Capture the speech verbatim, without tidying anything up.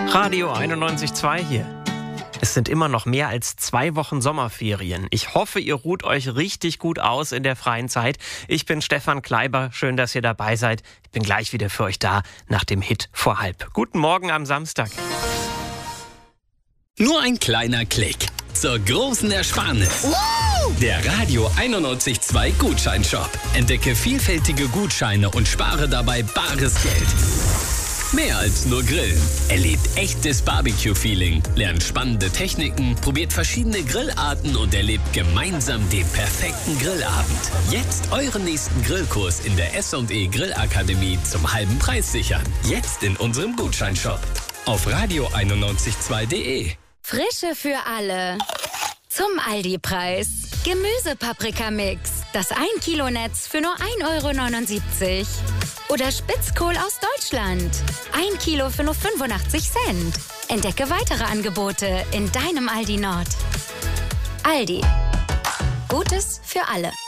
Radio einundneunzig Komma zwei hier. Es sind immer noch mehr als zwei Wochen Sommerferien. Ich hoffe, ihr ruht euch richtig gut aus in der freien Zeit. Ich bin Stefan Kleiber. Schön, dass ihr dabei seid. Ich bin gleich wieder für euch da nach dem Hit vor halb. Guten Morgen am Samstag. Nur ein kleiner Klick zur großen Ersparnis. Wow! Der Radio einundneunzig Komma zwei Gutscheinshop. Entdecke vielfältige Gutscheine und spare dabei bares Geld. Mehr als nur Grillen. Erlebt echtes Barbecue-Feeling, lernt spannende Techniken, probiert verschiedene Grillarten und erlebt gemeinsam den perfekten Grillabend. Jetzt euren nächsten Grillkurs in der S und E Grillakademie zum halben Preis sichern. Jetzt in unserem Gutscheinshop auf radio einundneunzig Komma zwei punkt de. Frische für alle. Zum Aldi-Preis. Gemüse-Paprika-Mix. Das ein Kilo Netz für nur ein Euro neunundsiebzig. Oder Spitzkohl aus Deutschland. Ein Kilo für nur fünfundachtzig Cent. Entdecke weitere Angebote in deinem Aldi Nord. Aldi. Gutes für alle.